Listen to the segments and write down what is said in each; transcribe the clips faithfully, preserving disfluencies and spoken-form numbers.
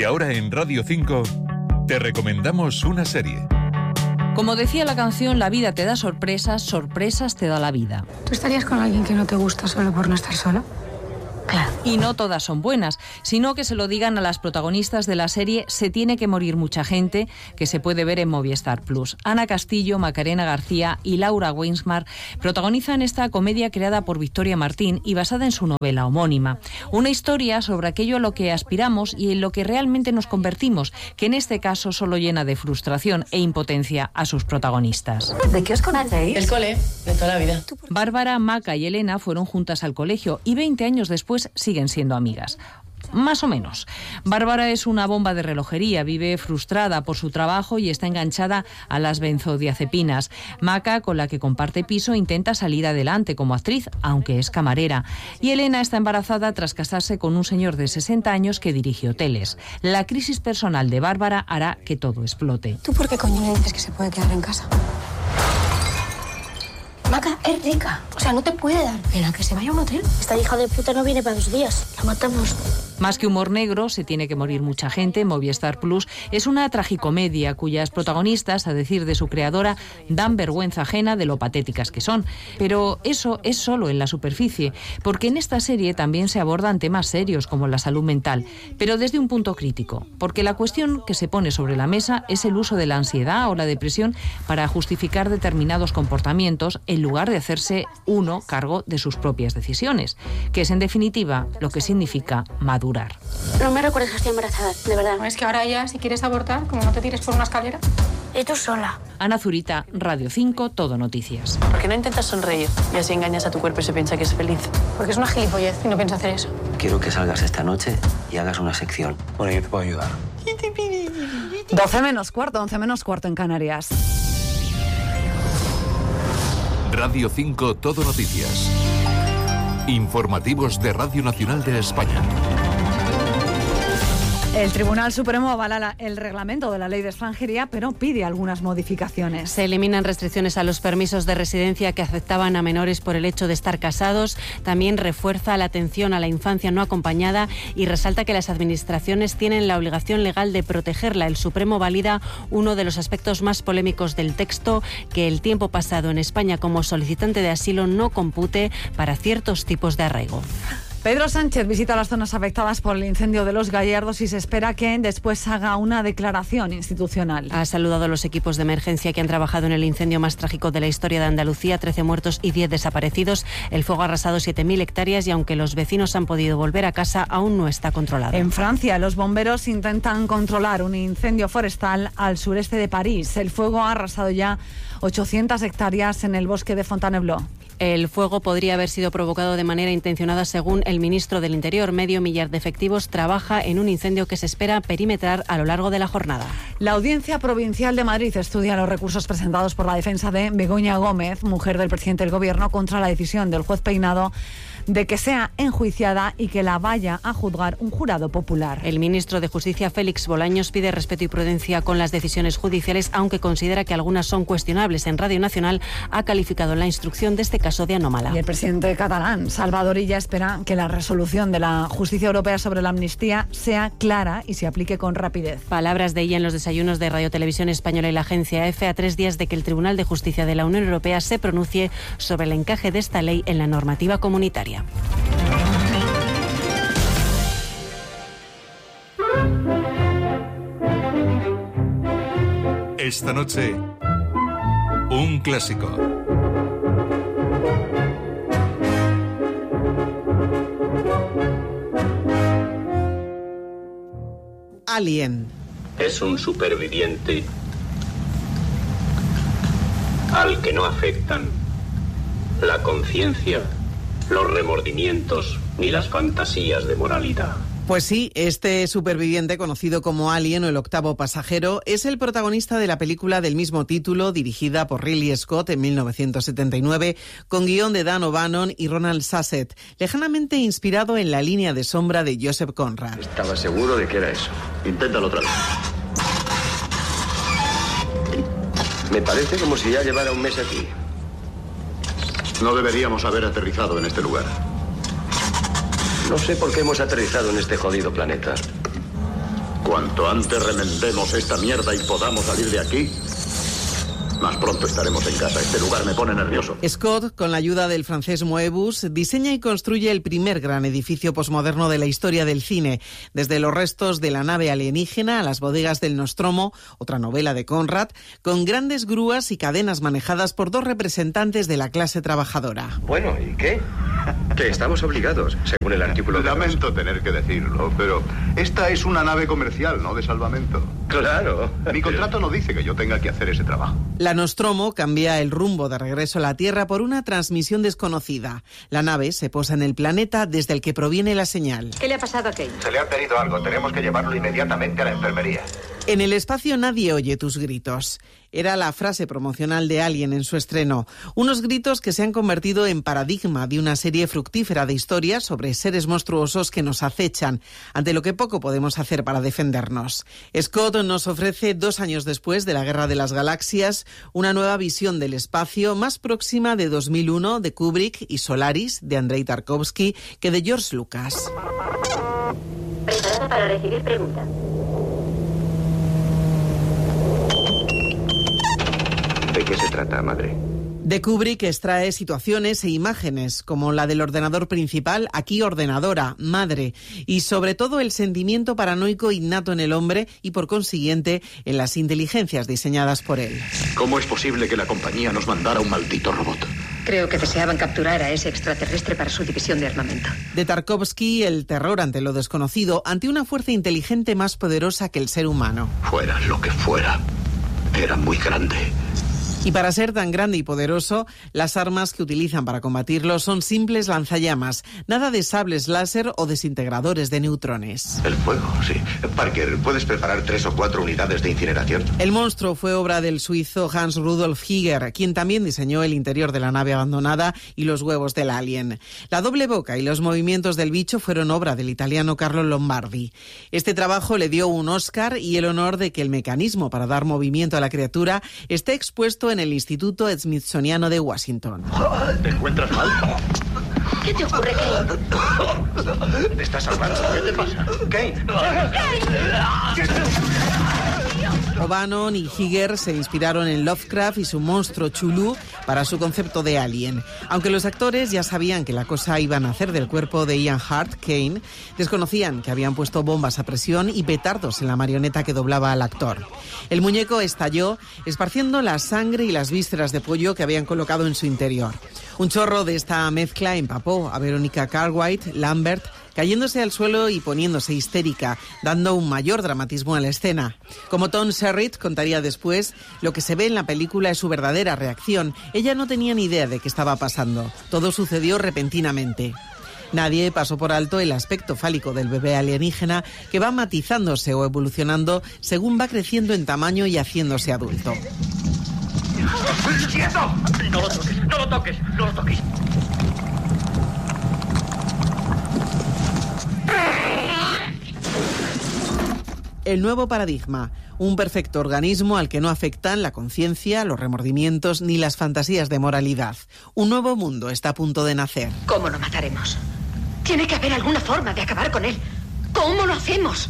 Y ahora en Radio cinco te recomendamos una serie. Como decía la canción, la vida te da sorpresas, sorpresas te da la vida. ¿Tú estarías con alguien que no te gusta solo por no estar solo? Claro. Y no todas son buenas, sino que se lo digan a las protagonistas de la serie Se tiene que morir mucha gente, que se puede ver en Movistar Plus. Ana Castillo, Macarena García y Laura Weinsmar protagonizan esta comedia creada por Victoria Martín y basada en su novela homónima. Una historia sobre aquello a lo que aspiramos y en lo que realmente nos convertimos, que en este caso solo llena de frustración e impotencia a sus protagonistas. ¿De qué os conocéis? El cole, de toda la vida. Bárbara, Maca y Elena fueron juntas al colegio y veinte años después siguen siendo amigas. Más o menos. Bárbara es una bomba de relojería, vive frustrada por su trabajo y está enganchada a las benzodiazepinas. Maca, con la que comparte piso, intenta salir adelante como actriz, aunque es camarera. Y Elena está embarazada tras casarse con un señor de sesenta años que dirige hoteles. La crisis personal de Bárbara hará que todo explote. ¿Tú por qué coño le dices que se puede quedar en casa? Maca es rica, o sea, no te puede dar pena que se vaya a un hotel. Esta hija de puta no viene para dos días, la matamos. Más que humor negro, Se tiene que morir mucha gente, Movistar Plus, es una tragicomedia cuyas protagonistas, a decir de su creadora, dan vergüenza ajena de lo patéticas que son. Pero eso es solo en la superficie, porque en esta serie también se abordan temas serios como la salud mental, pero desde un punto crítico, porque la cuestión que se pone sobre la mesa es el uso de la ansiedad o la depresión para justificar determinados comportamientos en lugar de hacerse uno cargo de sus propias decisiones, que es en definitiva lo que significa madurar. No me recuerdes que estoy embarazada, de verdad. ¿No es que ahora ya, si quieres abortar, como no te tires por una escalera? Y tú sola. Ana Zurita, Radio cinco, Todo Noticias. ¿Por qué no intentas sonreír y así engañas a tu cuerpo y se piensa que es feliz? Porque es una gilipollez y no pienso hacer eso. Quiero que salgas esta noche y hagas una sección. Bueno, yo te puedo ayudar. doce menos cuarto, once menos cuarto en Canarias. Radio cinco, Todo Noticias. Informativos de Radio Nacional de España. El Tribunal Supremo avala el reglamento de la Ley de Extranjería, pero pide algunas modificaciones. Se eliminan restricciones a los permisos de residencia que afectaban a menores por el hecho de estar casados. También refuerza la atención a la infancia no acompañada y resalta que las administraciones tienen la obligación legal de protegerla. El Supremo valida uno de los aspectos más polémicos del texto, que el tiempo pasado en España como solicitante de asilo no compute para ciertos tipos de arraigo. Pedro Sánchez visita las zonas afectadas por el incendio de Los Gallardos y se espera que después haga una declaración institucional. Ha saludado a los equipos de emergencia que han trabajado en el incendio más trágico de la historia de Andalucía, trece muertos y diez desaparecidos. El fuego ha arrasado siete mil hectáreas y aunque los vecinos han podido volver a casa, aún no está controlado. En Francia, los bomberos intentan controlar un incendio forestal al sureste de París. El fuego ha arrasado ya ochocientas hectáreas en el bosque de Fontainebleau. El fuego podría haber sido provocado de manera intencionada, según el ministro del Interior. Medio millar de efectivos trabaja en un incendio que se espera perimetrar a lo largo de la jornada. La Audiencia Provincial de Madrid estudia los recursos presentados por la defensa de Begoña Gómez, mujer del presidente del Gobierno, contra la decisión del juez Peinado de que sea enjuiciada y que la vaya a juzgar un jurado popular. El ministro de Justicia, Félix Bolaños, pide respeto y prudencia con las decisiones judiciales, aunque considera que algunas son cuestionables. En Radio Nacional ha calificado la instrucción de este caso de anómala. Y el presidente catalán, Salvador Illa, espera que la resolución de la Justicia Europea sobre la amnistía sea clara y se aplique con rapidez. Palabras de Illa en los desayunos de Radio Televisión Española y la agencia EFE a tres días de que el Tribunal de Justicia de la Unión Europea se pronuncie sobre el encaje de esta ley en la normativa comunitaria. Esta noche, un clásico. Alien. Es un superviviente al que no afectan la conciencia, los remordimientos ni las fantasías de moralidad. Pues sí, este superviviente, conocido como Alien o el octavo pasajero, es el protagonista de la película del mismo título, dirigida por Ridley Scott en mil novecientos setenta y nueve, con guión de Dan O'Bannon y Ronald Shusett, lejanamente inspirado en La línea de sombra de Joseph Conrad. Estaba seguro de que era eso. Inténtalo otra vez. Me parece como si ya llevara un mes aquí. No deberíamos haber aterrizado en este lugar. No sé por qué hemos aterrizado en este jodido planeta. Cuanto antes remendemos esta mierda y podamos salir de aquí, más pronto estaremos en casa. Este lugar me pone nervioso. Scott, con la ayuda del francés Moebius, diseña y construye el primer gran edificio posmoderno de la historia del cine. Desde los restos de la nave alienígena a las bodegas del Nostromo, otra novela de Conrad, con grandes grúas y cadenas manejadas por dos representantes de la clase trabajadora. Bueno, ¿y qué? Que estamos obligados, según el artículo... Lamento dos. tener que decirlo, pero esta es una nave comercial, no de salvamento. Claro. Mi contrato no dice que yo tenga que hacer ese trabajo. La Nostromo cambia el rumbo de regreso a la Tierra por una transmisión desconocida. La nave se posa en el planeta desde el que proviene la señal. ¿Qué le ha pasado a Kane? Se le ha pedido algo, tenemos que llevarlo inmediatamente a la enfermería. En el espacio nadie oye tus gritos. Era la frase promocional de Alien en su estreno. Unos gritos que se han convertido en paradigma de una serie fructífera de historias sobre seres monstruosos que nos acechan, ante lo que poco podemos hacer para defendernos. Scott nos ofrece, dos años después de la Guerra de las Galaxias, una nueva visión del espacio más próxima de dos mil uno de Kubrick y Solaris de Andrei Tarkovsky que de George Lucas. Preparada para recibir preguntas. ¿De qué se trata, madre? De Kubrick extrae situaciones e imágenes, como la del ordenador principal, aquí ordenadora, madre, y sobre todo el sentimiento paranoico innato en el hombre y, por consiguiente, en las inteligencias diseñadas por él. ¿Cómo es posible que la compañía nos mandara un maldito robot? Creo que deseaban capturar a ese extraterrestre para su división de armamento. De Tarkovsky, el terror ante lo desconocido, ante una fuerza inteligente más poderosa que el ser humano. Fuera lo que fuera, era muy grande. Y para ser tan grande y poderoso, las armas que utilizan para combatirlo son simples lanzallamas, nada de sables láser o desintegradores de neutrones. El fuego, sí. Parker, ¿puedes preparar tres o cuatro unidades de incineración? El monstruo fue obra del suizo Hans Rudolf Giger, quien también diseñó el interior de la nave abandonada y los huevos del alien. La doble boca y los movimientos del bicho fueron obra del italiano Carlo Lombardi. Este trabajo le dio un Oscar y el honor de que el mecanismo para dar movimiento a la criatura esté expuesto en el Instituto Smithsoniano de Washington. ¿Te encuentras mal? ¿Qué te ocurre, Kane? ¿Te estás salvando? ¿Qué te pasa? Kane. O'Bannon y Giger se inspiraron en Lovecraft y su monstruo Chulú para su concepto de Alien. Aunque los actores ya sabían que la cosa iba a nacer del cuerpo de Ian Hart, Kane, desconocían que habían puesto bombas a presión y petardos en la marioneta que doblaba al actor. El muñeco estalló, esparciendo la sangre y las vísceras de pollo que habían colocado en su interior. Un chorro de esta mezcla empapó a Verónica Cartwright Lambert, cayéndose al suelo y poniéndose histérica, dando un mayor dramatismo a la escena. Como Tom Skerritt contaría después, lo que se ve en la película es su verdadera reacción. Ella no tenía ni idea de qué estaba pasando. Todo sucedió repentinamente. Nadie pasó por alto el aspecto fálico del bebé alienígena que va matizándose o evolucionando según va creciendo en tamaño y haciéndose adulto. ¡Quieto! No lo toques, no lo toques, no lo toques. El nuevo paradigma, un perfecto organismo al que no afectan la conciencia, los remordimientos ni las fantasías de moralidad. Un nuevo mundo está a punto de nacer. ¿Cómo lo mataremos? Tiene que haber alguna forma de acabar con él. ¿Cómo lo hacemos?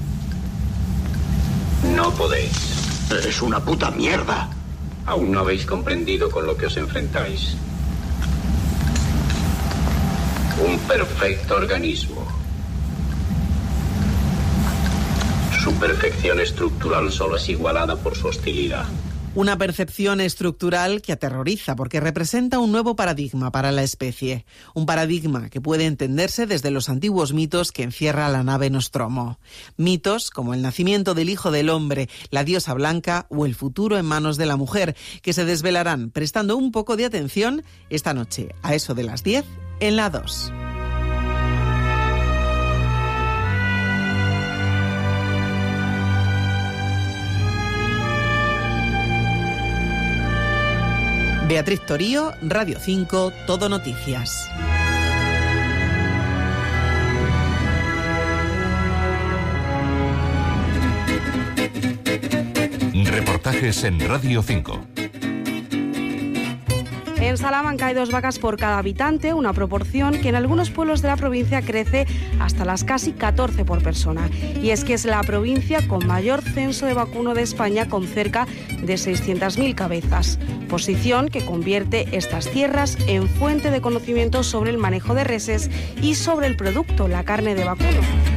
No podéis. Es una puta mierda. Aún no habéis comprendido con lo que os enfrentáis. Un perfecto organismo. Su perfección estructural solo es igualada por su hostilidad. Una percepción estructural que aterroriza porque representa un nuevo paradigma para la especie. Un paradigma que puede entenderse desde los antiguos mitos que encierra la nave Nostromo. Mitos como el nacimiento del Hijo del Hombre, la diosa blanca o el futuro en manos de la mujer, que se desvelarán prestando un poco de atención esta noche, a eso de las diez, en la dos. Beatriz Torío, Radio cinco, Todo Noticias. Reportajes en Radio cinco. En Salamanca hay dos vacas por cada habitante, una proporción que en algunos pueblos de la provincia crece hasta las casi catorce por persona. Y es que es la provincia con mayor censo de vacuno de España, con cerca de seiscientas mil cabezas. Posición que convierte estas tierras en fuente de conocimiento sobre el manejo de reses y sobre el producto, la carne de vacuno.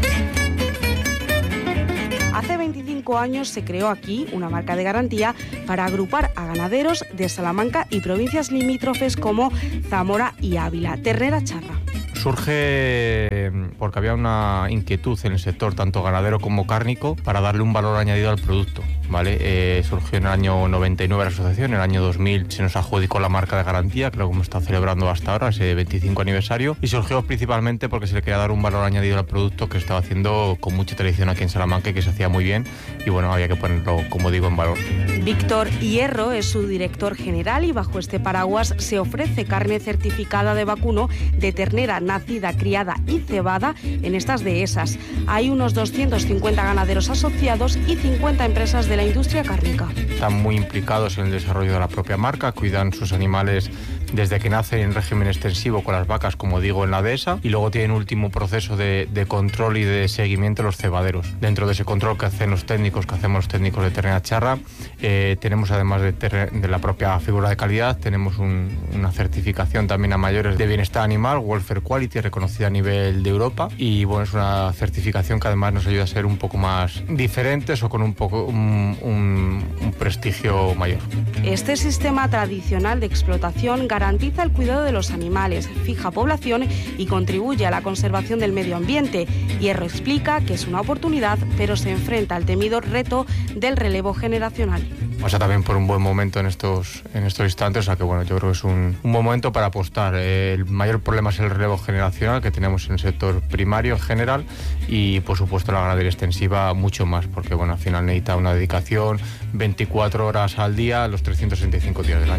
Hace veinticinco años se creó aquí una marca de garantía para agrupar a ganaderos de Salamanca y provincias limítrofes como Zamora y Ávila. Ternera Charra. Surge porque había una inquietud en el sector, tanto ganadero como cárnico, para darle un valor añadido al producto, ¿vale? Eh, surgió en el año noventa y nueve la asociación, en el año dos mil se nos adjudicó la marca de garantía, creo que hemos estado celebrando hasta ahora ese veinticinco aniversario, y surgió principalmente porque se le quería dar un valor añadido al producto que estaba haciendo con mucha tradición aquí en Salamanca y que se hacía muy bien, y bueno, había que ponerlo, como digo, en valor. Víctor Hierro es su director general y bajo este paraguas se ofrece carne certificada de vacuno de ternera nacida, criada y cebada en estas dehesas. Hay unos doscientos cincuenta ganaderos asociados y cincuenta empresas de la industria cárnica. Están muy implicados en el desarrollo de la propia marca, cuidan sus animales desde que nacen en régimen extensivo con las vacas, como digo, en la dehesa, y luego tienen un último proceso de, de control y de seguimiento de los cebaderos. Dentro de ese control que hacen los técnicos, que hacemos los técnicos de Ternera Charra, eh, tenemos además de, ter, de la propia figura de calidad, tenemos un, una certificación también a mayores de bienestar animal, Welfare Quality, reconocida a nivel de Europa, y bueno, es una certificación que además nos ayuda a ser un poco más diferentes o con un poco un, un, un prestigio mayor. Este sistema tradicional de explotación garantiza el cuidado de los animales, fija población y contribuye a la conservación del medio ambiente. Hierro explica que es una oportunidad, pero se enfrenta al temido reto del relevo generacional. Pasa también por un buen momento en estos, en estos instantes, o sea que bueno, yo creo que es un, un buen momento para apostar. Eh, el mayor problema es el relevo generacional que tenemos en el sector primario en general y por supuesto la ganadería extensiva mucho más, porque bueno, al final necesita una dedicación veinticuatro horas al día, los trescientos sesenta y cinco días del año.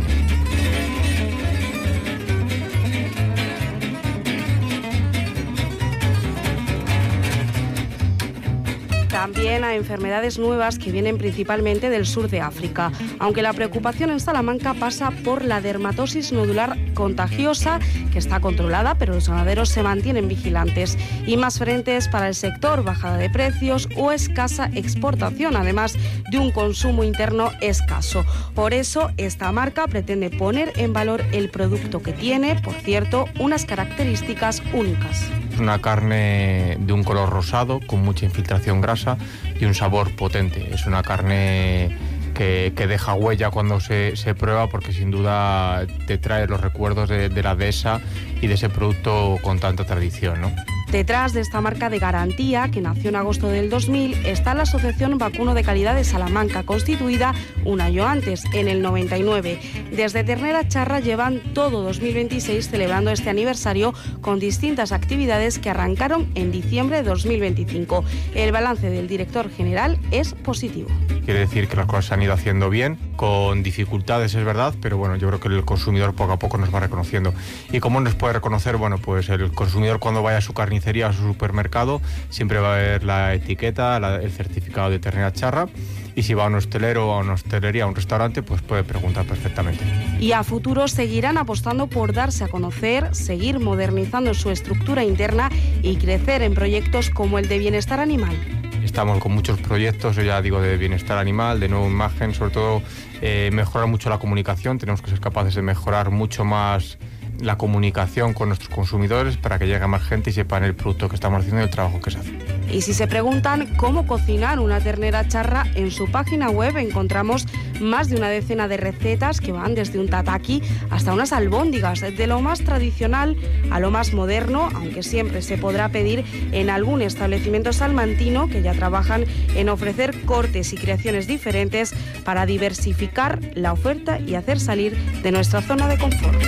También a enfermedades nuevas que vienen principalmente del sur de África, aunque la preocupación en Salamanca pasa por la dermatosis nodular contagiosa, que está controlada, pero los ganaderos se mantienen vigilantes. Y más frentes para el sector, bajada de precios o escasa exportación, además de un consumo interno escaso. Por eso, esta marca pretende poner en valor el producto que tiene, por cierto, unas características únicas. Es una carne de un color rosado, con mucha infiltración grasa y un sabor potente. Es una carne que, que deja huella cuando se, se prueba, porque sin duda te trae los recuerdos de, de la dehesa y de ese producto con tanta tradición, ¿no? Detrás de esta marca de garantía, que nació en agosto del dos mil, está la Asociación Vacuno de Calidad de Salamanca, constituida un año antes, en el noventa y nueve. Desde Ternera Charra llevan todo dos mil veintiséis celebrando este aniversario con distintas actividades que arrancaron en diciembre de dos mil veinticinco. El balance del director general es positivo. Quiere decir que las cosas se han ido haciendo bien, con dificultades es verdad, pero bueno, yo creo que el consumidor poco a poco nos va reconociendo. ¿Y cómo nos puede reconocer? Bueno, pues el consumidor cuando vaya a su carnicería o a su supermercado siempre va a ver la etiqueta, la, el certificado de Ternera Charra, y si va a un hostelero o a una hostelería, a un restaurante, pues puede preguntar perfectamente. Y a futuro seguirán apostando por darse a conocer, seguir modernizando su estructura interna y crecer en proyectos como el de bienestar animal. Estamos con muchos proyectos, yo ya digo, de bienestar animal, de nueva imagen, sobre todo eh, mejorar mucho la comunicación. Tenemos que ser capaces de mejorar mucho más la comunicación con nuestros consumidores para que llegue a más gente y sepan el producto que estamos haciendo y el trabajo que se hace. Y si se preguntan cómo cocinar una ternera charra, en su página web encontramos más de una decena de recetas que van desde un tataki hasta unas albóndigas, de lo más tradicional a lo más moderno, aunque siempre se podrá pedir en algún establecimiento salmantino que ya trabajan en ofrecer cortes y creaciones diferentes para diversificar la oferta y hacer salir de nuestra zona de confort.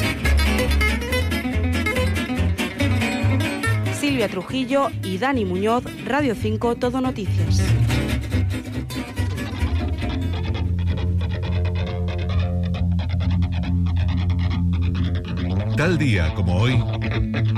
Silvia Trujillo y Dani Muñoz, Radio cinco, Todo Noticias. Tal día como hoy,